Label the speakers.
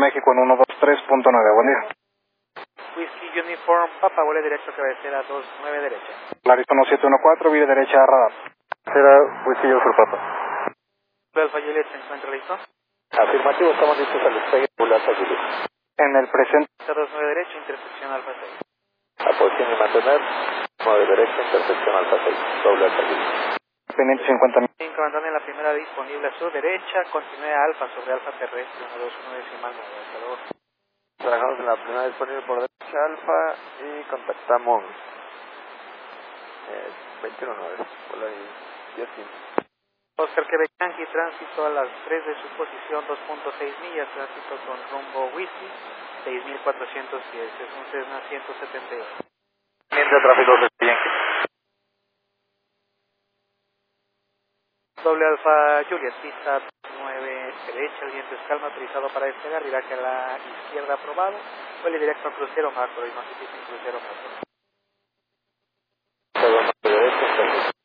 Speaker 1: México en 123.9, buen día.
Speaker 2: Whiskey Uniform, Papa, vuelo directo, cabecera 29 derecha.
Speaker 1: Arizona 714, vía derecha a radar.
Speaker 3: Será Whiskey Uniform, Papa.
Speaker 2: Alfa Juliet, ¿se encuentra listo?
Speaker 3: Afirmativo, estamos listos al despegue de Alfa Juliet.
Speaker 1: En el presente.
Speaker 2: 29 derecha, intersección Alfa 6.
Speaker 3: Aposición y mantener, 9 derecha, intersección Alfa 6, doble Alfa Juliet.
Speaker 1: Pendiente 50.000.
Speaker 2: Comandante en la primera disponible a su derecha, continúe Alfa sobre Alfa terrestre, 121 decimal 9, hasta luego.
Speaker 3: Trabajamos en la primera disponible por derecha Alfa y contactamos 21.9, vuelo ahí 10.15.
Speaker 2: Oscar Quebec Yankee, tránsito a las 3 de su posición, 2.6 millas, tránsito con rumbo Whiskey, 6.410, es un Cessna 178.
Speaker 3: Mientras tráfico de Yankee.
Speaker 2: Doble Alfa Juliet, pista 9 derecha, el viento es calma, autorizado para despegar, viraje a la izquierda aprobado, vuelo directo a crucero macro y notifica en crucero macro.
Speaker 3: Todo más derecha,